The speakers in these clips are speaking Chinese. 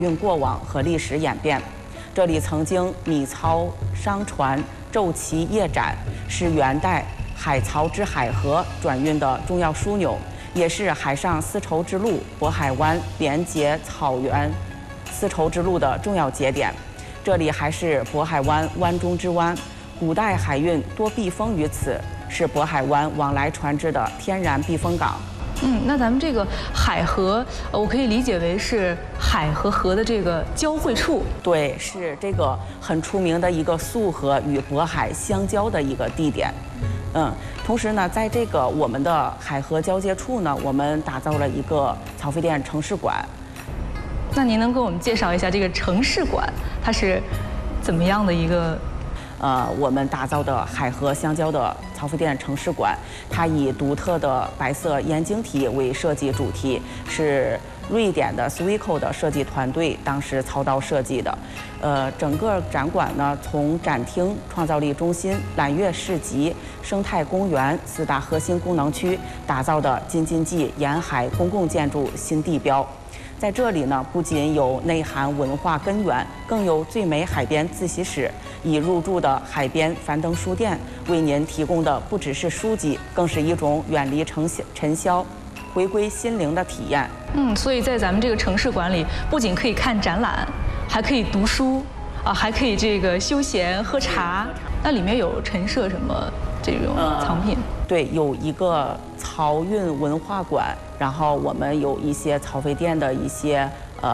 运过往和历史演变。这里曾经米操商船，昼骑夜展，是元代海漕至海河转运的重要枢纽，也是海上丝绸之路渤海湾连接草原丝绸之路的重要节点。这里还是渤海湾湾中之湾，古代海运多避风于此，是渤海湾往来船只的天然避风港。 那咱们这个海河，我可以理解为是海和河的这个交汇处。 对，是这个很出名的一个束河与渤海相交的一个地点。同时呢，在这个我们的海河交界处呢，我们打造了一个曹妃甸城市馆。 那您能给我们介绍一下这个城市馆，它是怎么样的一个？ 我们打造的海河相交的曹妃甸城市馆，它以独特的白色燕京体为设计主题，是瑞典的 Sweco 的设计团队当时操刀设计的。整个展馆呢，从展厅、创造力中心、揽月市集、生态公园4大核心功能区打造的京津冀沿海公共建筑新地标。在这里呢，不仅有内涵文化根源，更有最美海边自习室。已入驻的海边樊登书店为您提供的不只是书籍，更是一种远离尘嚣、回归心灵的体验。 所以在咱们这个城市馆里，不仅可以看展览，还可以读书还可以这个休闲喝茶。那里面有陈设什么这种藏品？ 对，有一个漕运文化馆，然后我们有一些曹妃甸的一些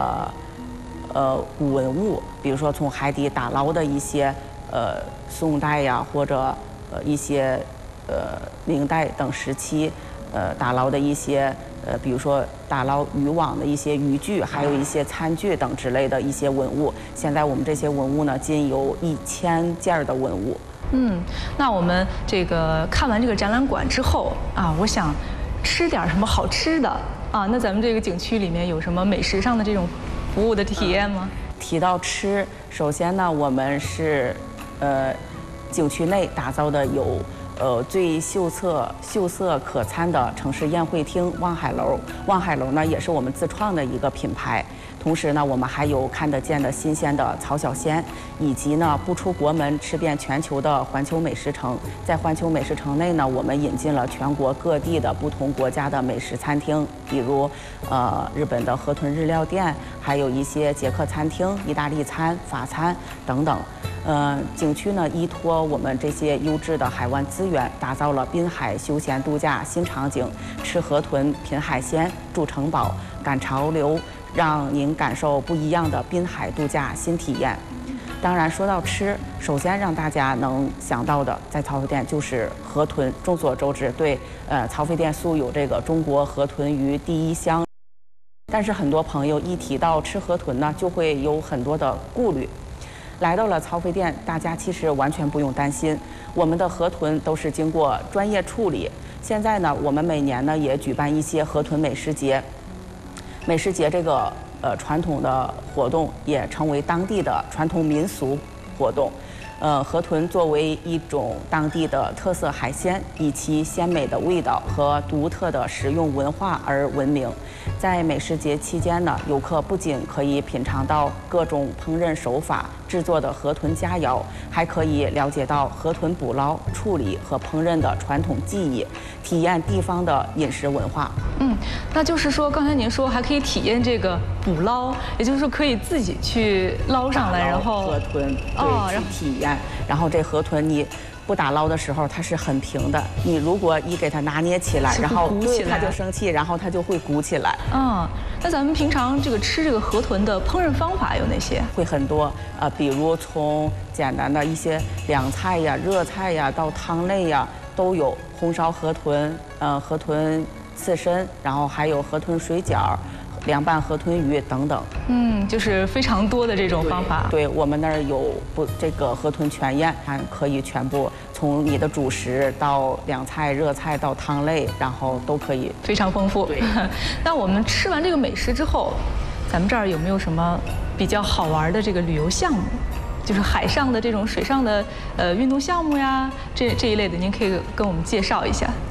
古文物，比如说从海底打捞的一些宋代呀，或者一些明代等时期打捞的一些比如说打捞渔网的一些渔具，还有一些餐具等之类的一些文物。现在我们这些文物呢，仅有1000件的文物。 那我们这个看完这个展览馆之后我想吃点什么好吃的那咱们这个景区里面有什么美食上的这种服务的体验吗？ 提到吃，首先呢，我们是景区内打造的有最秀色可餐的城市宴会厅望海楼。望海楼呢，也是我们自创的一个品牌。同时呢，我们还有看得见的新鲜的曹小鲜，以及呢不出国门吃遍全球的环球美食城。在环球美食城内呢，我们引进了全国各地的不同国家的美食餐厅，比如日本的河豚日料店，还有一些捷克餐厅、意大利餐、法餐等等。景区呢依托我们这些优质的海湾资源，打造了滨海休闲度假新场景，吃河豚、品海鲜、住城堡、赶潮流，让您感受不一样的滨海度假新体验。当然，说到吃，首先让大家能想到的，在曹妃甸就是河豚。众所周知，对，曹妃甸素有这个中国河豚鱼第一香。但是很多朋友一提到吃河豚呢，就会有很多的顾虑。来到了曹妃甸，大家其实完全不用担心，我们的河豚都是经过专业处理。现在呢，我们每年呢也举办一些河豚美食节。美食节这个传统的活动也成为当地的传统民俗活动。河豚作为一种当地的特色海鲜，以其鲜美的味道和独特的食用文化而闻名。在美食节期间呢，游客不仅可以品尝到各种烹饪手法制作的河豚佳肴，还可以了解到河豚捕捞、处理和烹饪的传统技艺，体验地方的饮食文化。 那就是说，刚才您说还可以体验这个捕捞，也就是说可以自己去捞上来，然后河豚去体验。然后这河豚你不打捞的时候，它是很平的。你如果一给它拿捏起来，然后对它就生气，然后它就会鼓起来。 那咱们平常这个吃这个河豚的烹饪方法有哪些？ 会很多比如从简单的一些凉菜呀、热菜呀，到汤类呀都有。红烧河豚，河豚刺身，然后还有河豚水饺、凉拌河豚鱼等等。 就是非常多的这种方法。 对，我们那儿有这个河豚全宴，还可以全部从你的主食到凉菜、热菜到汤类，然后都可以， 非常丰富。 对。 那我们吃完这个美食之后，咱们这儿有没有什么比较好玩的这个旅游项目？就是海上的这种水上的运动项目呀，这一类的，您可以跟我们介绍一下。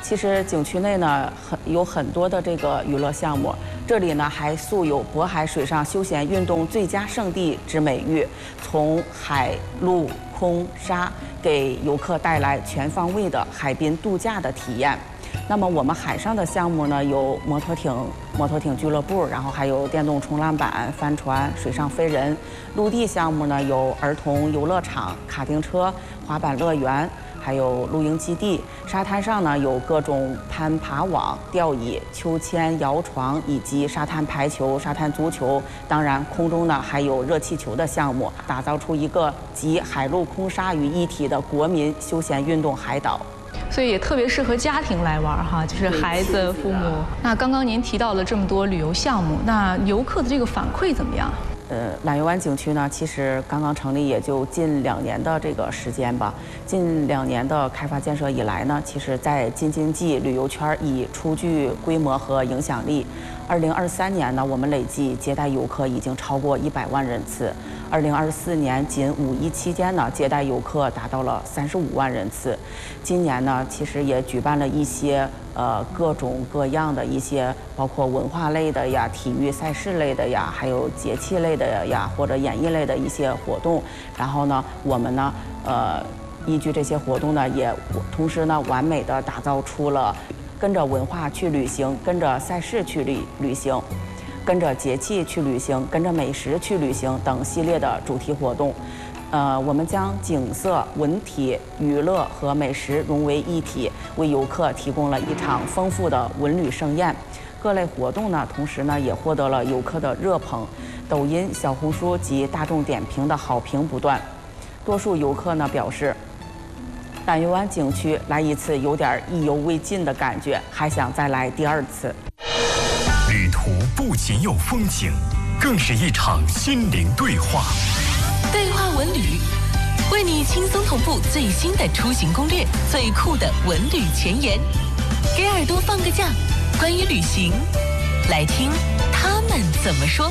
其实景区内呢有很多的这个娱乐项目，这里呢还素有渤海水上休闲运动最佳胜地之美誉，从海陆空沙给游客带来全方位的海滨度假的体验。那么我们海上的项目呢，有摩托艇俱乐部，然后还有电动冲浪板、帆船、水上飞人。陆地项目呢，有儿童游乐场、卡丁车、滑板乐园，还有露营基地。沙滩上呢，有各种攀爬网、吊椅、秋千、摇床，以及沙滩排球、沙滩足球。当然，空中呢还有热气球的项目，打造出一个集海陆空沙于一体的国民休闲运动海岛。 所以也特别适合家庭来玩哈，就是孩子、父母。那刚刚您提到了这么多旅游项目，那游客的这个反馈怎么样？ 揽月湾景区呢，其实刚刚成立也就近2年的这个时间吧。近2年的开发建设以来呢，其实在京津冀旅游圈已初具规模和影响力。2023年呢，我们累计接待游客已经超过100万人次。2024年仅5一期间呢，接待游客达到了35万人次。今年呢，其实也举办了一些各种各样的一些，包括文化类的呀、体育赛事类的呀，还有节气类的呀，或者演艺类的一些活动。然后呢，我们呢，依据这些活动呢，也同时呢，完美的打造出了跟着文化去旅行，跟着赛事去旅行，跟着节气去旅行，跟着美食去旅行等系列的主题活动。我们将景色、文体、娱乐和美食融为一体，为游客提供了一场丰富的文旅盛宴。各类活动呢，同时呢，也获得了游客的热捧，抖音、小红书及大众点评的好评不断。多数游客呢表示，揽月湾景区来一次有点意犹未尽的感觉，还想再来第2次。 旅途不仅有风景，更是一场心灵对话。 对话文旅，为你轻松同步最新的出行攻略，最酷的文旅前沿，给耳朵放个假，关于旅行，来听他们怎么说。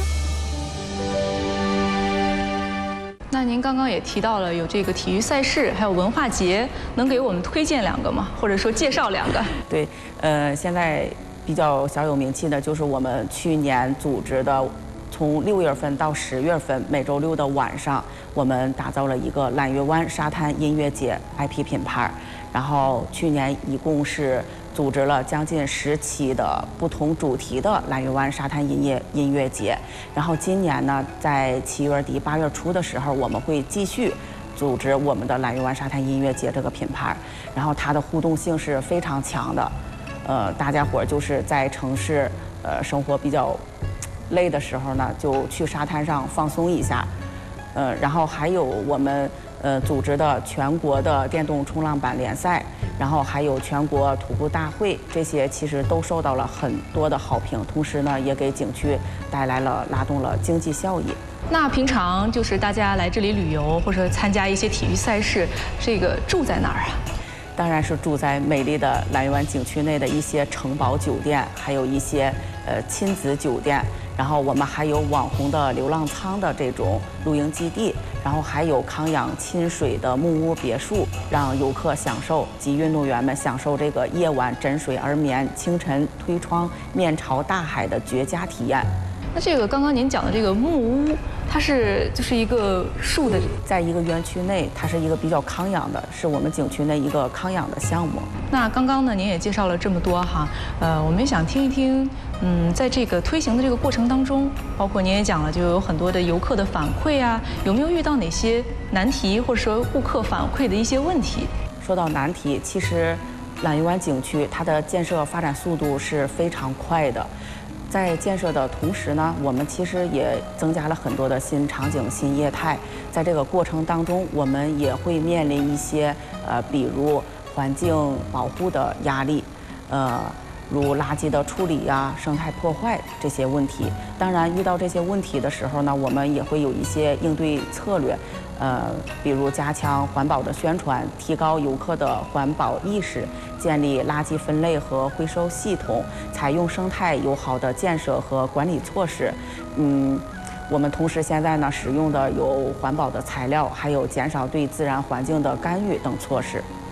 那您刚刚也提到了有这个体育赛事，还有文化节，能给我们推荐2个吗？或者说介绍2个？ 对，现在比较小有名气的就是我们去年组织的。从6月份到10月份，每周6的晚上，我们打造了一个揽月湾沙滩音乐节 IP 品牌。然后去年一共是组织了将近10期的不同主题的揽月湾沙滩音乐节。然后今年呢，在7月底8月初的时候，我们会继续组织我们的揽月湾沙滩音乐节这个品牌。然后它的互动性是非常强的，大家伙就是在城市生活比较累的时候呢，就去沙滩上放松一下。然后还有我们组织的全国的电动冲浪板联赛，然后还有全国徒步大会，这些其实都受到了很多的好评，同时呢，也给景区带来了拉动了经济效益。 那平常就是大家来这里旅游或者参加一些体育赛事，这个住在哪儿啊？ 当然是住在美丽的揽月湾景区内的一些城堡酒店，还有一些亲子酒店。然后我们还有网红的流浪舱的这种露营基地，然后还有康养亲水的木屋别墅，让游客享受及运动员们享受这个夜晚枕水而眠，清晨推窗面朝大海的绝佳体验。 那这个刚刚您讲的这个木屋，它就是一个树的， 在一个园区内，它是一个比较康养的，是我们景区内一个康养的项目。 那刚刚呢，您也介绍了这么多哈，我们也想听一听，在这个推行的这个过程当中，包括您也讲了，就有很多的游客的反馈啊，有没有遇到哪些难题，或者说顾客反馈的一些问题？ 说到难题，其实揽月湾景区它的建设发展速度是非常快的。在建设的同时呢，我们其实也增加了很多的新场景、新业态。在这个过程当中，我们也会面临一些比如环境保护的压力，如垃圾的处理呀、生态破坏这些问题。当然，遇到这些问题的时候呢，我们也会有一些应对策略，比如加强环保的宣传，提高游客的环保意识，建立垃圾分类和回收系统，采用生态友好的建设和管理措施。我们同时现在呢，使用的有环保的材料，还有减少对自然环境的干预等措施。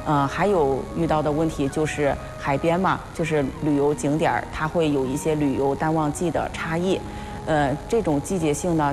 还有遇到的问题就是海边嘛，就是旅游景点儿，它会有一些旅游淡旺季的差异。这种季节性呢，